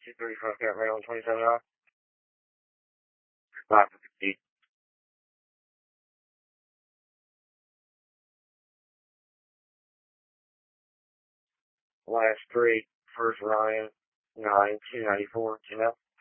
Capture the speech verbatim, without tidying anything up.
two three front cat Maryland twenty-seven off. five fifty. Last three, first Ryan, nine two ninety-four, ten up.